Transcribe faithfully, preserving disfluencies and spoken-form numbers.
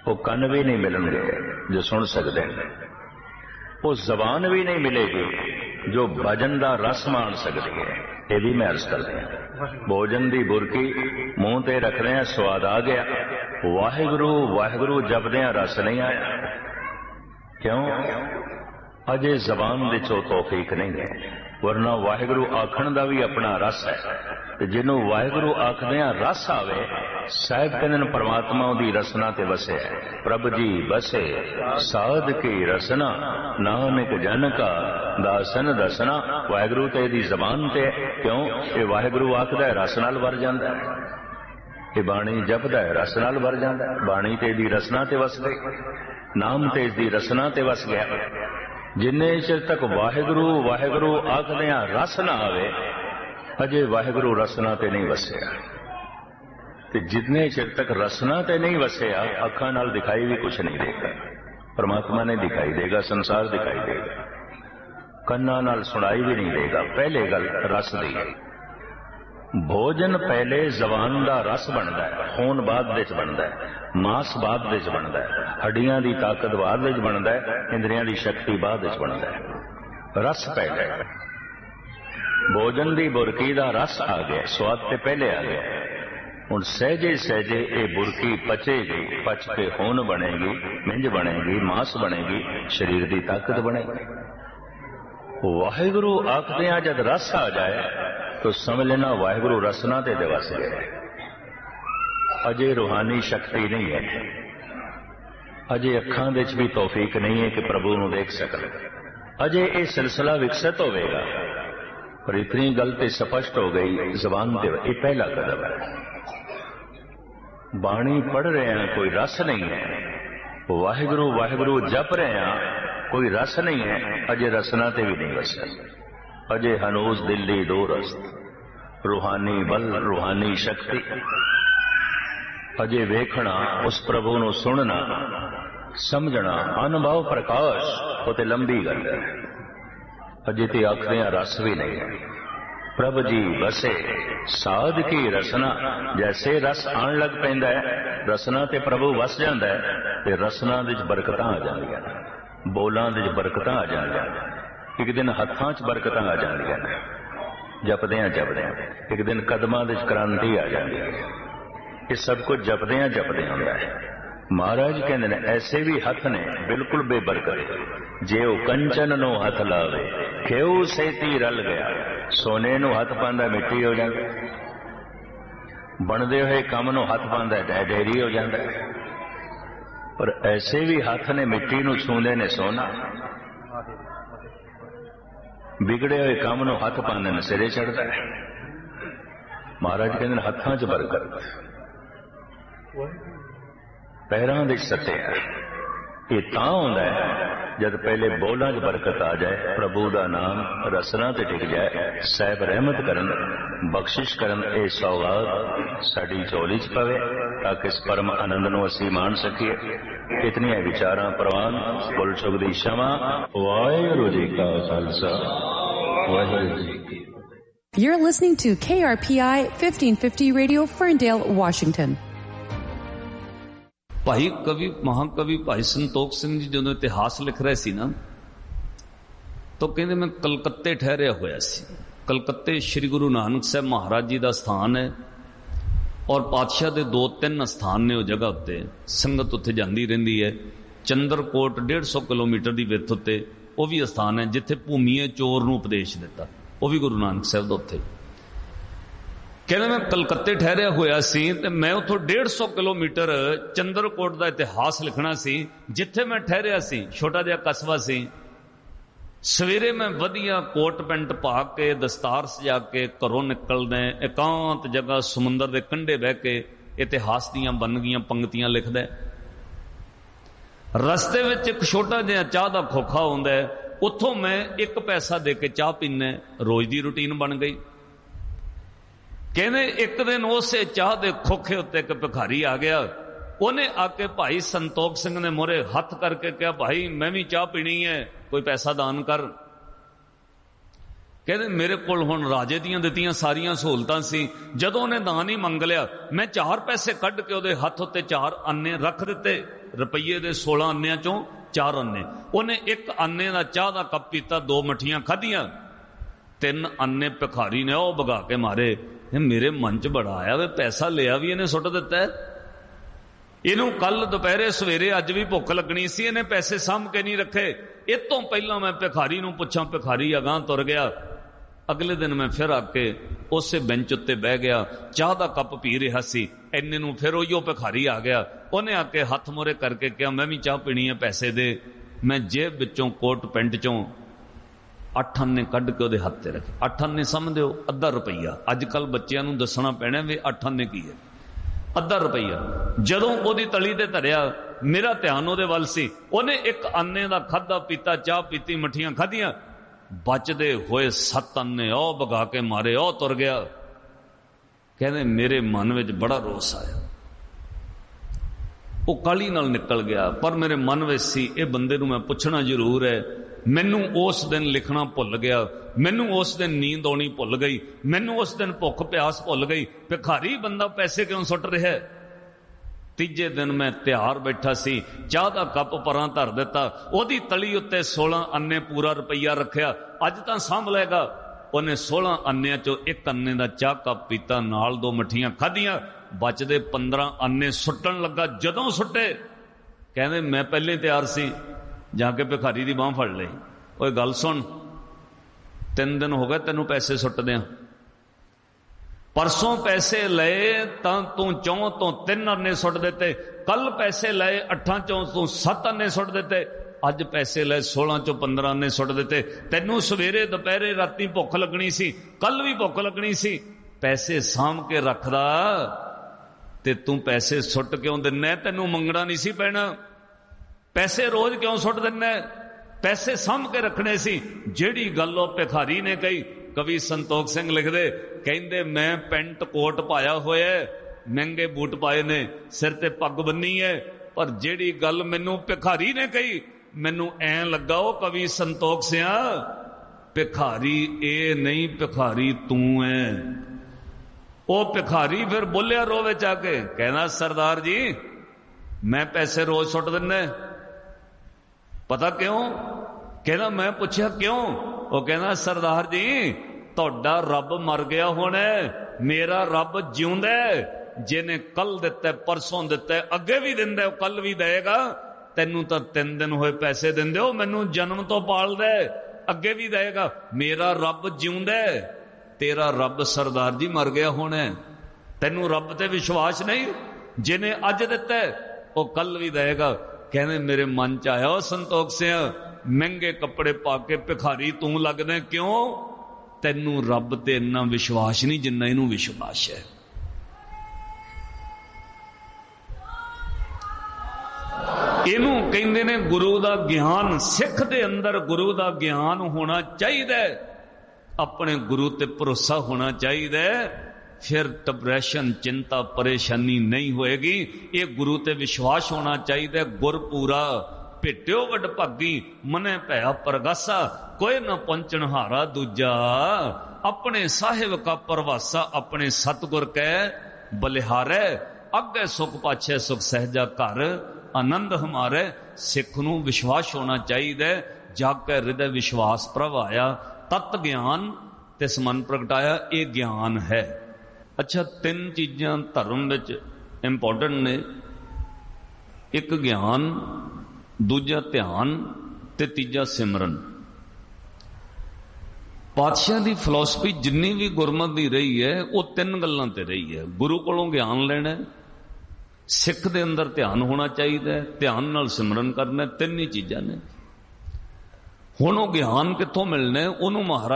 वो कन भी नहीं मिलेंगे जो सुन सकते हैं, वो जबान भी नहीं मिलेगी जो भजन का रस मान सकती है। ये भी मैं अर्ज करते हैं, भोजन की बुरकी मूँह ते रख रहे हैं, स्वाद आ गया, वाहिगुरु वाहिगुरु जपदे रस नहीं आया। क्यों? अजे जबान दे चो तौफीक नहीं है, वरना वाहिगुरु आखण का भी अपना रस है। जिन्हों वाहिगुरु आखदे रस आवे, साहिब कहते परमात्मा की रसना ते वसे है। प्रभ जी बसे साध की रसना, नानक जन का दासन दसना। वाहिगुरु ते दी जबान ते, क्यों? ये वाहिगुरु आखदा रस नाल भर जांदा है, ये बाणी जपदा है रस नाल भर जांदा है। बाणी ते दी रसना ते वस गई, नाम ते दी रसना ते वस गया। जिन्ने चिर तक वाहिगुरु वाहिगुरु आखदे रस ना आवे, अजे वाहिगुरु रसना ते नहीं वसिया। ते जितने चिर तक रसना ते नहीं वसिया, अखां नाल दिखाई भी कुछ नहीं देगा। परमात्मा ने दिखाई देगा, संसार दिखाई देगा, कन्ना नाल सुनाई भी नहीं देगा। पहले गल रस दी, भोजन पहले जबान का रस बनता है, खून बाद विच बनता है, मांस बाद विच बनता है, हड्डियां की ताकत बाद विच बनता है, इंद्रियां की शक्ति बाद विच बनता है। रस पहले, भोजन की बुरकी का रस आ गया, स्वाद ते पहले आ गया। हुण सहजे सहजे ये बुरकी पचेगी, पच के खून बनेगी, मिंज बनेगी, मांस बनेगी, शरीर की ताकत बनेगी। वाहिगुरु आखदे जद रस आ जाए तो समझ लेना वाहिगुरु रसना ते दिवस गए। अजे रूहानी शक्ति नहीं है, अजे अखां विच भी तौफीक नहीं है कि प्रभु नूं देख सकन। अजे ये सिलसिला विकसित होगा, पर इतनी गल ते स्पष्ट हो गई जबान ते, ये पहला कदम है। बाणी पढ़ रहे हैं, कोई रस नहीं है, वाहिगुरु वाहिगुरु जप रहे हैं, कोई रस नहीं है, अजे रसना ते भी नहीं वसा। अजे हनूज दिल्ली दो रस्त, रूहानी बल रूहानी शक्ति, अजे वेखना उस प्रभु नूं सुनना समझना अनुभव प्रकाश, वो ते लंबी गल है। अजे ते आखदे रस भी नहीं है। प्रभ जी बसे साध की रसना, जैसे रस आन लग पैंदा है, रसना ते प्रभु वस जांदा है, ते रसना विच बरकतां आ जांदियां, बोलां विच बरकतां आ जांदियां, एक दिन हत्थां च बरकतां आ जांदियां, जपदियां जपदियां एक दिन कदमां विच क्रांति आ जांदी है। ये सब कुछ जपदियां जपदियां हुंदा है। महाराज कहंदे ने ऐसे भी हथ ने बिल्कुल बेबरकत, जे ओ कंचन नो हथ लावे क्यों सेती रल गया, सोने नू हथ पांदा मिट्टी हो जांदा, बनदे होए काम नू हथ पांदा ढेरी हो जांदा। पर ऐसे भी हाथ ने मिट्टी नू छूंदे ने सोना, बिगड़े हुए काम नू हथ पांदे ने सिरे चढ़ता है। महाराज कहते हत्थां च बरकत, पैरां दे सत्या। ये तां हुंदा है जद पहले बोलां च बरकत आ जाए, प्रभु दा नाम रसना ते टिक जाए, साहिब रहमत करन बख्शिश करन, ए सौगात साडी झोली च पवे ताकि इस परम आनंद नूं असीं मान सकीए। इतनियां विचारां प्रवान कुल चुग दी क्षमा। वाहिगुरू जी का खालसा, वाहिगुरू जी की। You're listening to K R P I fifteen fifty Radio, Ferndale, Washington. ਭਾਈ ਕਵੀ ਮਹਾਕਵੀ ਭਾਈ ਸੰਤੋਖ ਸਿੰਘ ਜੀ ਜਦੋਂ ਇਤਿਹਾਸ ਲਿਖ ਰਹੇ ਸੀ ਨਾ, ਤਾਂ ਕਹਿੰਦੇ ਮੈਂ ਕਲਕੱਤੇ ਠਹਿਰਿਆ ਹੋਇਆ ਸੀ। ਕਲਕੱਤੇ ਸ਼੍ਰੀ ਗੁਰੂ ਨਾਨਕ ਸਾਹਿਬ ਮਹਾਰਾਜ ਜੀ ਦਾ ਸਥਾਨ ਹੈ, ਔਰ ਪਾਤਸ਼ਾਹ ਦੇ ਦੋ ਤਿੰਨ ਸਥਾਨ ਨੇ ਉਹ ਜਗ੍ਹਾ ਉੱਤੇ, ਸੰਗਤ ਉੱਥੇ ਜਾਂਦੀ ਰਹਿੰਦੀ ਹੈ। ਚੰਦਰਕੋਟ ਡੇਢ ਸੌ ਕਿਲੋਮੀਟਰ ਦੀ ਵਿੱਥ ਉੱਤੇ ਉਹ ਵੀ ਸਥਾਨ ਹੈ ਜਿੱਥੇ ਭੂਮੀਏ ਚੋਰ ਨੂੰ ਉਪਦੇਸ਼ ਦਿੱਤਾ, ਉਹ ਵੀ ਗੁਰੂ ਨਾਨਕ ਸਾਹਿਬ ਦਾ ਉੱਥੇ। ਕਹਿੰਦੇ ਮੈਂ ਕਲਕੱਤੇ ਠਹਿਰਿਆ ਹੋਇਆ ਸੀ ਤੇ ਮੈਂ ਉੱਥੋਂ ਡੇਢ ਸੌ ਕਿਲੋਮੀਟਰ ਚੰਦਰਕੋਟ ਦਾ ਇਤਿਹਾਸ ਲਿਖਣਾ ਸੀ ਜਿੱਥੇ ਮੈਂ ਠਹਿਰਿਆ ਸੀ। ਛੋਟਾ ਜਿਹਾ ਕਸਬਾ ਸੀ। ਸਵੇਰੇ ਮੈਂ ਵਧੀਆ ਕੋਟ ਪੈਂਟ ਪਾ ਕੇ ਦਸਤਾਰ ਸਜਾ ਕੇ ਘਰੋਂ ਨਿਕਲਦਾ, ਇਕਾਂਤ ਜਗ੍ਹਾ ਸਮੁੰਦਰ ਦੇ ਕੰਢੇ ਬਹਿ ਕੇ ਇਤਿਹਾਸ ਦੀਆਂ ਬਣ ਗਈਆਂ ਪੰਕਤੀਆਂ ਲਿਖਦਾ। ਰਸਤੇ ਵਿੱਚ ਇੱਕ ਛੋਟਾ ਜਿਹਾ ਚਾਹ ਦਾ ਖੋਖਾ ਹੁੰਦਾ, ਉੱਥੋਂ ਮੈਂ ਇੱਕ ਪੈਸਾ ਦੇ ਕੇ ਚਾਹ ਪੀਨਾ, ਰੋਜ਼ ਦੀ ਰੂਟੀਨ ਬਣ ਗਈ। ਕਹਿੰਦੇ ਇੱਕ ਦਿਨ ਉਸੇ ਚਾਹ ਦੇ ਖੋਖੇ ਉੱਤੇ ਇੱਕ ਭਿਖਾਰੀ ਆ ਗਿਆ। ਉਹਨੇ ਆ ਕੇ ਭਾਈ ਸੰਤੋਖ ਸਿੰਘ ਨੇ ਮੋਰੇ ਹੱਥ ਕਰਕੇ ਕਿਹਾ, ਭਾਈ ਮੈਂ ਵੀ ਚਾਹ ਪੀਣੀ ਹੈ, ਕੋਈ ਪੈਸਾ ਦਾਨ ਕਰ। ਕਹਿੰਦੇ ਮੇਰੇ ਕੋਲ ਹੁਣ ਰਾਜੇ ਦੀਆਂ ਦਿੱਤੀਆਂ ਸਾਰੀਆਂ ਸਹੂਲਤਾਂ ਸੀ। ਜਦੋਂ ਉਹਨੇ ਦਾਨ ਹੀ ਮੰਗ ਲਿਆ, ਮੈਂ ਚਾਰ ਪੈਸੇ ਕੱਢ ਕੇ ਉਹਦੇ ਹੱਥ ਉੱਤੇ ਚਾਰ ਅੰਨੇ ਰੱਖ ਦਿੱਤੇ। ਰੁਪਈਏ ਦੇ सोलह ਆਨਿਆਂ ਚੋਂ चार आने। उन्हें एक आने का चाह का कप पीता, दो मठियां खाधियां, तीन आने भिखारी ने वह भगा के मारे। मेरे मन च बड़ा आया वे पैसा लिया भी इन्हें सुट दिता है, इनू कल दोपहरे सवेरे अज भी भुख लगनी सी, इन्हें पैसे साम के नहीं रखे। इस तो पहला मैं भिखारी नूं पुछां, भिखारी अगां तुर गया। अगले दिन मैं फिर आके उस बेंच उत्ते बह गया, चाह का कप पी रहा सी, इन्ने नूं फिर उहिओ भिखारी आ गया। उन्हें आके हथ मोरे करके कहा मैं भी चाह पीनी है, पैसे दे। मैं जेब विचों कोट पेंट चों अठ आने कढ़ के उहदे हथ ते रखे। अठ आने समझदे हो अद्धा रुपया, अजकल बच्चिआं नूं दसना पैना वे अठ आने की है, अद्धा रुपया। जदों ओहदी तली ते धरिया मेरा ध्यान उहदे वल सी, उहने एक आने दा खाधा पीता, चाह पीती, मठियां खाधियां, बचदे होए सत्त आने ओ भगा के मारे, ओ तुर गया। कहते मेरे मन विच बड़ा रोस आया, वो काली नाल निकल गया, पर मेरे मन विच सी ये बंदे नूं मैं पुछना जरूर है। मैनू उस दिन लिखना भुल गया, मैनू उस दिन नींद आनी भुल गई, मैनू उस दिन भुख प्यास भुल गई। भिखारी बंदा पैसे क्यों सुट रहा है। तीजे दिन मैं तैयार बैठा सी, चाह का कप परां धर दिता, ओदी तली उत्ते सोलह अन्ने पूरा रुपया रखिया, अज तां सांभ लेगा। उन्हें सोलह अन्नियां चो एक अन्ने का चाह कप पीता, नाल दो मठियां खाधियां, बचदे पंद्रह अन्ने सुट्टन लगा। जदों सुट्टे कहते मैं पहले तैयार सी, जाके भिखारी की बांह फड़ लई, ओए गल सुन, तीन दिन हो गए तेनों पैसे सुट्टदियां, परसों पैसे लए तां तू चौं तो तीन अन्ने सुट देते, कल पैसे लए अठां चों तू सत्त अन्ने सुट देते, अज पैसे लए सोलह चो पंद्रह अन्ने सुट देते। तेनू सवेरे दोपहरे राती भुख लगनी सी, कल भी भुख लगनी सी, पैसे साम के रखदा ते तू पैसे सुट क्यों दिना। तेनू मंगना नहीं सी पैना, पैसे रोज क्यों सुट दिना, पैसे साम के रखने सी। जेड़ी गल ओ भिखारी ने कही, कवि संतोख सिंह लिखदे, कहंदे मैं पेंट कोट पाया होया, महंगे बूट पाए ने, सिर ते पग बन्नी है, पर जेड़ी गल मैनू भिखारी ने कही मैनू ऐ लगा ओ कवि संतोख सिंह भिखारी ए नहीं, भिखारी तू है। ओ भिखारी फिर बोलिया रोवे जाके, कहना सरदार जी मैं पैसे रोज सुट दिना, पता क्यों। कहना मैं पूछया क्यों, वो कहना सरदार जी तुहाडा रब मर गया होना, मेरा रब जिउंदा है, जिन्हें कल दिता परसों दिता अगे भी दिंदा कल भी देगा। तेनू तो तीन दिन होए पैसे दिंदे हो, मैनू जन्म तो पालदा अगे भी देगा। मेरा रब जिउंदा है, तेरा रब सरदार जी मर गया होना। तेनू रब ते विश्वास नहीं, जिन्हें अज दिता वो कल भी देगा। कहने मेरे मन च आया संतोख सिंह, महंगे कपड़े पाके भिखारी तू लगदा क्यों, तेनू रब ते इन्ना विश्वास नहीं जिन्ना इनू विश्वास है। इनू कहंदे ने गुरु दा ज्ञान, सिख दे अंदर गुरु दा ज्ञान होना चाहिए, अपने गुरु ते भरोसा होना चाहिए, फिर डिप्रेशन चिंता परेशानी नहीं होएगी। ये गुरु ते विश्वास होना चाहिए। गुरपूरा भेट्यो वड भागी, मने भया परगासा, कोई न पहुंचन हारा दूजा, अपने साहिब का परवासा, अपने सतगुर कै बलिहारे, अगे सुख पाछे सुख सहजा घर, आनंद हमारे। सिख नूं विश्वास होना चाहिए, जाके हृदय विश्वास प्रभाया, तत् ज्ञान तिस मन प्रगटाया, ये ज्ञान है। अच्छा, तीन चीजां धर्म विच इंपोर्टेंट ने, एक ज्ञान, दूजा ध्यान ते तीजा सिमरन। पातशाह की फिलोसफी जिन्नी भी गुरमत की रही है वो तीन गल्लां ते रही है। गुरु कोलों ज्ञान लेना, सिख दे अंदर ध्यान होना चाहिए, ध्यान नाल सिमरन करना, तीन ही चीजां ने। हुण वो ज्ञान कित्थों मिलना, उन्होंने महाराज